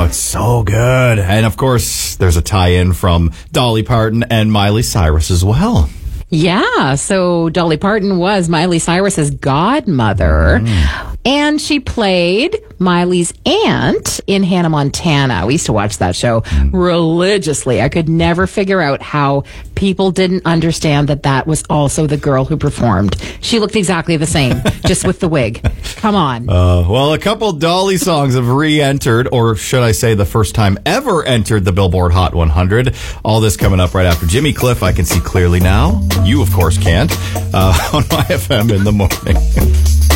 it's so good. And of course, there's a tie-in from Dolly Parton and Miley Cyrus as well. Yeah, so Dolly Parton was Miley Cyrus's godmother. And she played Miley's aunt in Hannah Montana. We used to watch that show religiously. I could never figure out how people didn't understand that was also the girl who performed. She looked exactly the same, just with the wig. Come on. Well, a couple Dolly songs have re-entered, or should I say the first time ever entered the Billboard Hot 100. All this coming up right after Jimmy Cliff. I Can See Clearly Now. You, of course, can't. On My FM in the morning.